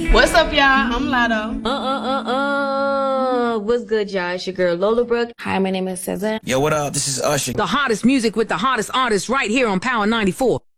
What's up, y'all? I'm Lotto. What's good, y'all? It's your girl Lola Brooke. Hi, my name is Cesar. Yo, what up? This is Usher. The hottest music with the hottest artists right here on Power 94.